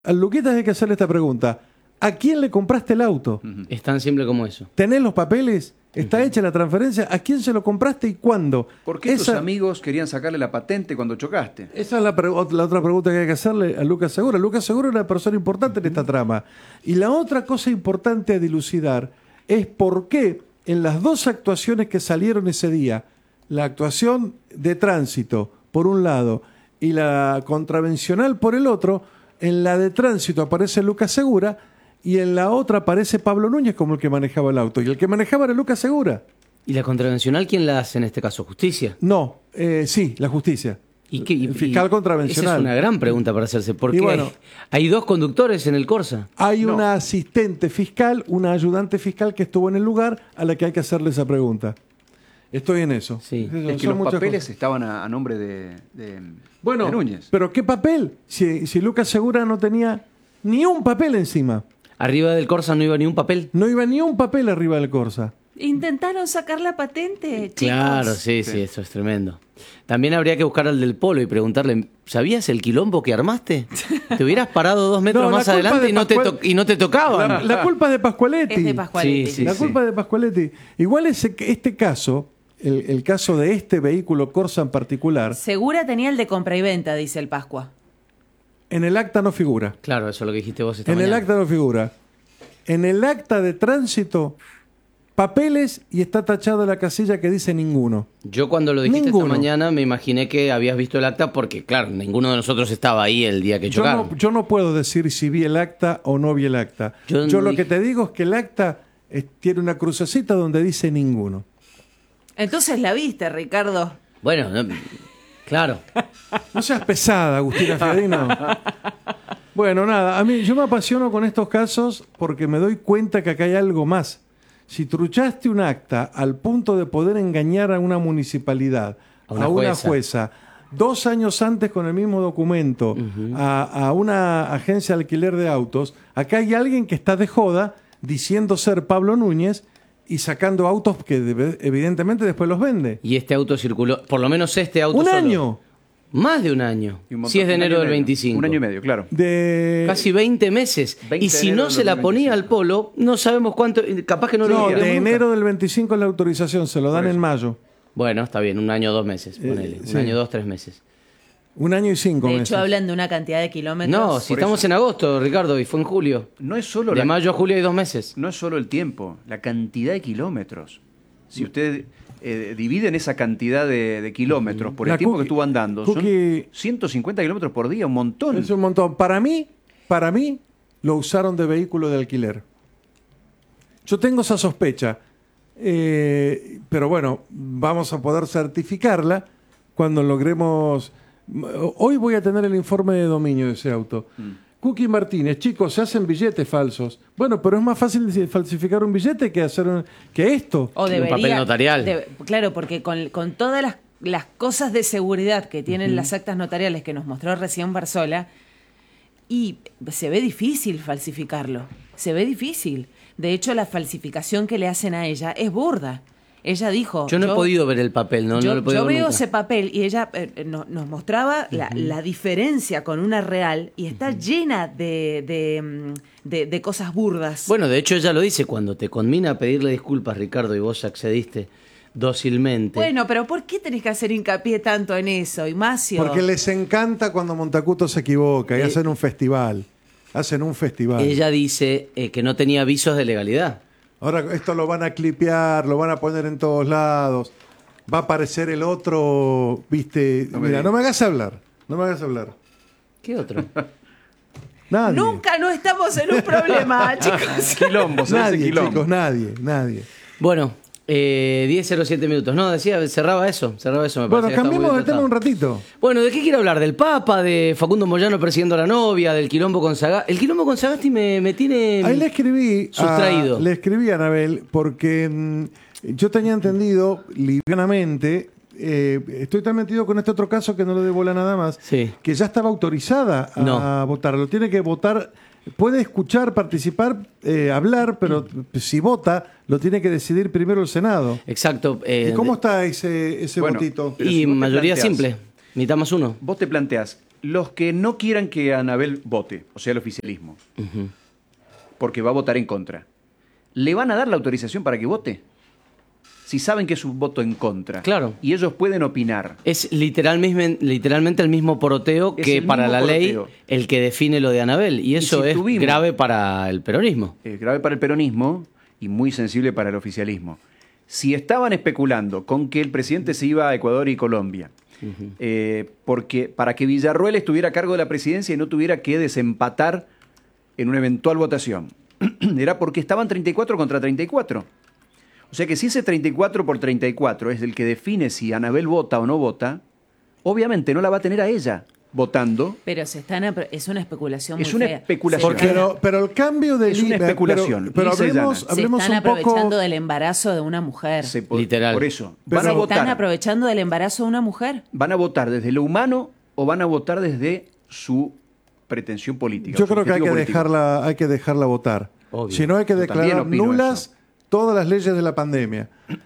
Al Luquitas hay que hacerle esta pregunta. ¿A quién le compraste el auto? Es tan simple como eso. ¿Tenés los papeles? ¿Está hecha la transferencia? ¿A quién se lo compraste y cuándo? ¿Por qué tus amigos querían sacarle la patente cuando chocaste? Esa es la otra pregunta que hay que hacerle a Lucas Segura. Lucas Segura es una persona importante en esta trama. Y la otra cosa importante a dilucidar es por qué en las dos actuaciones que salieron ese día, la actuación de tránsito por un lado y la contravencional por el otro, en la de tránsito aparece Lucas Segura y en la otra aparece Pablo Núñez como el que manejaba el auto. Y el que manejaba era Lucas Segura. ¿Y la contravencional quién la hace en este caso? ¿Justicia? No, sí, la justicia. El fiscal contravencional. Esa es una gran pregunta para hacerse. Porque bueno, hay dos conductores en el Corsa. Hay una asistente fiscal, una ayudante fiscal que estuvo en el lugar a la que hay que hacerle esa pregunta. Estoy en eso. Sí. Es que los papeles estaban a nombre de Núñez. ¿Pero qué papel? Si Lucas Segura no tenía ni un papel encima. ¿Arriba del Corsa no iba ni un papel? No iba ni un papel arriba del Corsa. Intentaron sacar la patente, chicos. Claro, sí, eso es tremendo. También habría que buscar al del Polo y preguntarle, ¿sabías el quilombo que armaste? Te hubieras parado 2 metros más adelante y no te tocaban. La culpa es de Pascualetti. Es de Pascualetti. Sí, la culpa es de Pascualetti. Igual este caso, el caso de este vehículo Corsa en particular... Segura tenía el de compra y venta, dice el Pascua. En el acta no figura. Claro, eso es lo que dijiste vos esta mañana. En el acta no figura. En el acta de tránsito... papeles y está tachado la casilla que dice ninguno. Yo cuando lo dijiste esta mañana me imaginé que habías visto el acta porque, claro, ninguno de nosotros estaba ahí el día que chocaron. Yo no puedo decir si vi el acta o no vi el acta. Yo lo que te digo es que el acta tiene una crucecita donde dice ninguno. Entonces la viste, Ricardo. Bueno, claro. No seas pesada, Agustina Fiorino. Bueno, nada, yo me apasiono con estos casos porque me doy cuenta que acá hay algo más. Si truchaste un acta al punto de poder engañar a una municipalidad, a una jueza, 2 años antes con el mismo documento, a una agencia de alquiler de autos, acá hay alguien que está de joda diciendo ser Pablo Núñez y sacando autos que evidentemente después los vende. Y este auto circuló, por lo menos este auto ¿Un solo. año? Más de un año. Si es de enero del 25. 1 año y medio, claro. Casi 20 meses. Y si no se la ponía al Polo, no sabemos cuánto. Capaz que no lo de nunca. Enero del 25 es la autorización, se lo dan en mayo. Bueno, está bien, 1 año 2 meses, ponele. Sí. 1 año 2, 3 meses. 1 año y 5 meses. De hecho, hablan de una cantidad de kilómetros. No, si estamos en agosto, Ricardo, y fue en julio. No es solo de mayo a julio hay 2 meses. No es solo el tiempo, la cantidad de kilómetros. Si usted dividen esa cantidad de kilómetros por el tiempo que estuvo andando, son 150 kilómetros por día, un montón. Es un montón. Para mí, lo usaron de vehículo de alquiler. Yo tengo esa sospecha, pero bueno, vamos a poder certificarla cuando logremos... Hoy voy a tener el informe de dominio de ese auto. Cookie Martínez, chicos, se hacen billetes falsos. Bueno, pero es más fácil falsificar un billete que hacer que esto. O debería, un papel notarial. Claro, porque con todas las cosas de seguridad que tienen las actas notariales que nos mostró recién Barzola, y se ve difícil falsificarlo. Se ve difícil. De hecho, la falsificación que le hacen a ella es burda. Ella dijo... Yo no he podido ver el papel, no lo he podido Yo ver veo nunca. ese papel y ella nos mostraba la diferencia con una real y está llena de cosas burdas. Bueno, de hecho ella lo dice, cuando te conmina a pedirle disculpas, Ricardo, y vos accediste dócilmente. Bueno, pero ¿por qué tenés que hacer hincapié tanto en eso, Ignacio? Porque les encanta cuando Montacuto se equivoca y hacen un festival. Ella dice que no tenía avisos de legalidad. Ahora esto lo van a clipear, lo van a poner en todos lados. Va a aparecer el otro, ¿viste? Mira, no me hagas hablar. ¿Qué otro? Nadie. Nunca no estamos en un problema, chicos. Quilombo, chicos, nadie. Bueno, 10:07 minutos. No, decía, cerraba eso, me parece. Bueno, cambiemos de tema un ratito. Bueno, ¿de qué quiere hablar? ¿Del Papa? ¿De Facundo Moyano persiguiendo a la novia? ¿Del quilombo con Sagasti? El quilombo con Sagasti me tiene ahí le escribí sustraído. Le escribí a Anabel porque yo tenía entendido livianamente, estoy tan metido con este otro caso que no le doy bola nada más, que ya estaba autorizada a votar. Lo tiene que votar... Puede escuchar, participar, hablar, pero si vota, lo tiene que decidir primero el Senado. Exacto. ¿Y cómo está ese votito? Y mayoría simple, mitad más uno. Vos te planteás, Los que no quieran que Anabel vote, o sea, el oficialismo, porque va a votar en contra, ¿le van a dar la autorización para que vote? Si saben que es un voto en contra. Claro. Y ellos pueden opinar. Es literalmente el mismo poroteo que para la ley el que define lo de Anabel. Y eso es grave para el peronismo. Es grave para el peronismo y muy sensible para el oficialismo. Si estaban especulando con que el presidente se iba a Ecuador y Colombia, porque para que Villarroel estuviera a cargo de la presidencia y no tuviera que desempatar en una eventual votación, era porque estaban 34 contra 34. O sea que si ese 34 por 34 es el que define si Anabel vota o no vota, obviamente no la va a tener a ella votando. Pero es una especulación muy Es una fea. especulación. Pero el cambio de... Es una especulación. Pero se hablemos están un poco... aprovechando del embarazo de una mujer. Literal. Por eso. Pero Van a Están votar. aprovechando del embarazo de una mujer. ¿Van a votar desde lo humano o van a votar desde su pretensión política? Yo su creo que hay objetivo que político? hay que dejarla votar. Obvio. Si no, hay que Yo también declarar opino nulas eso. todas las leyes de la pandemia.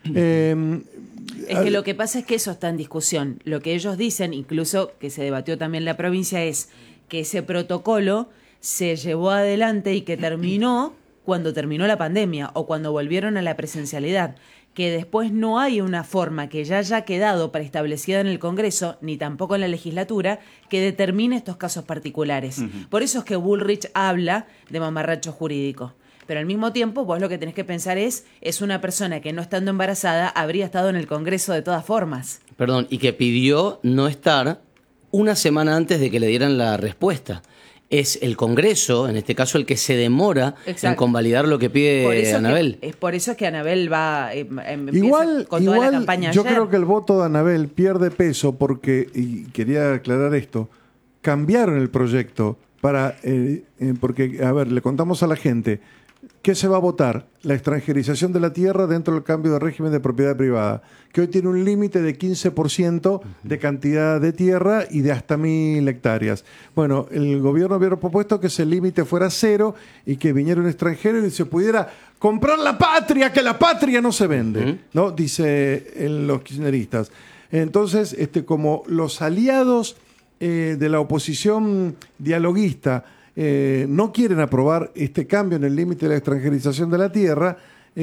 Es que lo que pasa es que eso está en discusión. Lo que ellos dicen, incluso que se debatió también en la provincia, es que ese protocolo se llevó adelante y que terminó cuando terminó la pandemia o cuando volvieron a la presencialidad. Que después no hay una forma que ya haya quedado preestablecida en el Congreso, ni tampoco en la legislatura, que determine estos casos particulares. Por eso es que Bullrich habla de mamarracho jurídico. Pero al mismo tiempo, vos lo que tenés que pensar es una persona que no estando embarazada habría estado en el Congreso de todas formas. Perdón, y que pidió no estar una semana antes de que le dieran la respuesta. Es el Congreso, en este caso, el que se demora en convalidar lo que pide Anabel. Es por eso es que Anabel va Igual, con toda la campaña yo ayer. creo que el voto de Anabel pierde peso porque, y quería aclarar esto, cambiaron el proyecto para, porque, a ver, le contamos a la gente, ¿qué se va a votar? La extranjerización de la tierra dentro del cambio de régimen de propiedad privada, que hoy tiene un límite de 15% de cantidad de tierra y de hasta 1.000 hectáreas. Bueno, el gobierno había propuesto que ese límite fuera 0 y que viniera un extranjero y se pudiera comprar la patria, que la patria no se vende, ¿no? Dice los kirchneristas. Entonces, como los aliados de la oposición dialoguista no quieren aprobar este cambio en el límite de la extranjerización de la tierra,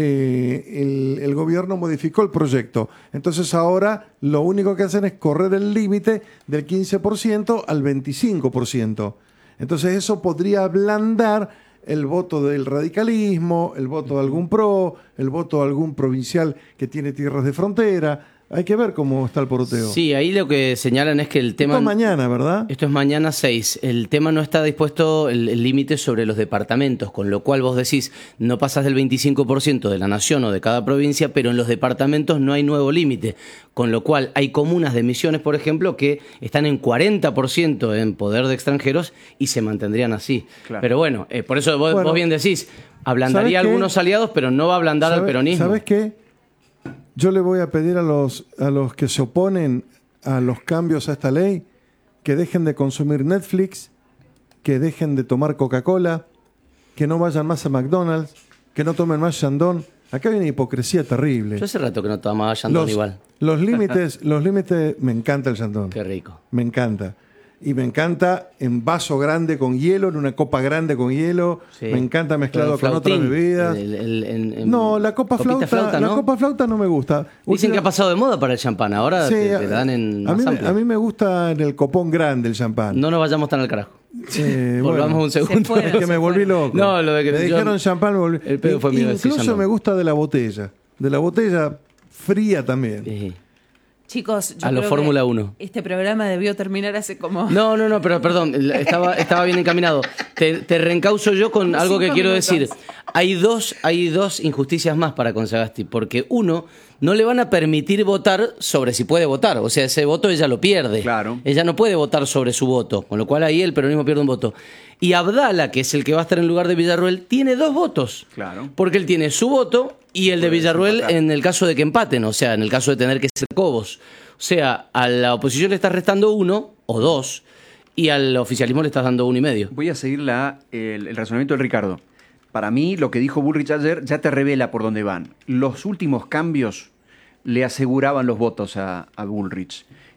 el gobierno modificó el proyecto. Entonces ahora lo único que hacen es correr el límite del 15% al 25%. Entonces eso podría ablandar el voto del radicalismo, el voto de algún PRO, el voto de algún provincial que tiene tierras de frontera. Hay que ver cómo está el poroteo. Sí, ahí lo que señalan es que el tema... Esto es mañana, ¿verdad? Esto es mañana 6. El tema no está dispuesto el límite sobre los departamentos, con lo cual vos decís, no pasas del 25% de la nación o de cada provincia, pero en los departamentos no hay nuevo límite. Con lo cual hay comunas de Misiones, por ejemplo, que están en 40% en poder de extranjeros y se mantendrían así. Claro. Pero bueno, por eso vos bien decís, ablandaría algunos aliados, pero no va a ablandar al peronismo. ¿Sabes qué? Yo le voy a pedir a los que se oponen a los cambios a esta ley que dejen de consumir Netflix, que dejen de tomar Coca-Cola, que no vayan más a McDonald's, que no tomen más Chandon. Acá hay una hipocresía terrible. Yo hace rato que no tomaba Chandon igual. Los límites, me encanta el Chandon. Qué rico. Me encanta. Y me encanta en vaso grande con hielo, en una copa grande con hielo. Sí. Me encanta mezclado con otras bebidas. No, la copa flauta, ¿no? La copa flauta no me gusta. Dicen que ha pasado de moda para el champán. Ahora sí, te dan en más a mí me gusta en el copón grande el champán. No nos vayamos tan al carajo. Volvamos un segundo. Que me volví loco. No, lo de que me dijeron champán, me volví. El pedo fue mío. Incluso me gusta de la botella. De la botella fría también. Sí. Chicos, yo a lo Fórmula 1. Este programa debió terminar hace como... No, pero perdón, estaba bien encaminado. Te reencauzo yo con algo que quiero decir. Hay dos injusticias más para con Sagasti, porque uno, no le van a permitir votar sobre si puede votar. O sea, ese voto ella lo pierde. Claro. Ella no puede votar sobre su voto, con lo cual ahí el peronismo pierde un voto. Y Abdala, que es el que va a estar en lugar de Villarroel, tiene 2 votos. Claro. Porque él tiene su voto y el de Villarroel en el caso de que empaten, o sea, en el caso de tener que ser cobos. O sea, a la oposición le estás restando 1 o 2 y al oficialismo le estás dando 1,5. Voy a seguir el razonamiento de Ricardo. Para mí, lo que dijo Bullrich ayer ya te revela por dónde van. Los últimos cambios le aseguraban los votos a Bullrich.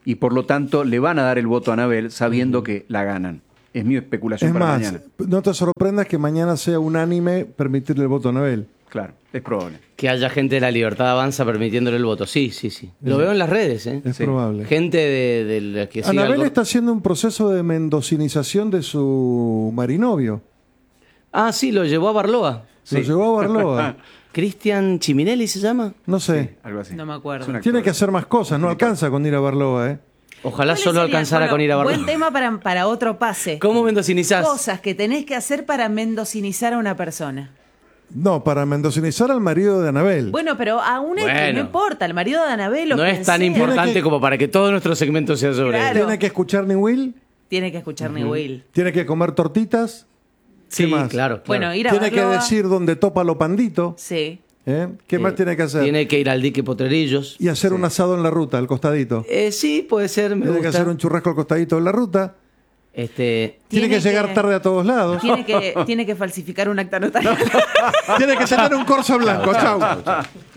y por lo tanto le van a dar el voto a Anabel sabiendo que la ganan. Es mi especulación Es para más, mañana. no te sorprendas que mañana sea unánime permitirle el voto a Anabel. Claro, es probable. Que haya gente de la Libertad Avanza permitiéndole el voto. Sí. Lo veo en las redes, ¿eh? Es Sí. probable. Gente de la que sigue Anabel algo- está haciendo un proceso de mendocinización de su marinovio. Ah, sí, lo llevó a Barloa. Sí. Lo llevó a Barloa. Cristian Chiminelli se llama. No sé. Algo así. No me acuerdo. Es un Tiene actor. que hacer más cosas. No alcanza con ir a Barloa, ¿eh? Ojalá ¿Cuáles solo serían? alcanzara Bueno, con ir a Barloa. Buen tema para otro pase. ¿Cómo mendocinizás? Cosas que tenés que hacer para mendocinizar a una persona. No, para mendocinizar al marido de Anabel. Bueno, pero aún es que Bueno. no importa, el marido de Anabel o No quien es tan sea, importante Tiene que- como para que todo nuestro segmento sea sobre Claro. él. Tiene que escuchar ni Will. tiene que escuchar ni Will. Tiene que comer tortitas. Sí, más? claro. Bueno, ir a Tiene que Barloa, decir dónde topa lo pandito. Sí. ¿Eh? ¿Qué más tiene que hacer? Tiene que ir al dique Potrerillos. Y hacer un asado en la ruta, al costadito. Sí, puede ser, me Tiene que gusta. hacer un churrasco al costadito en la ruta. Tiene que llegar tarde a todos lados. Tiene que falsificar un acta notarial. Tiene que tener un corso blanco. Chau.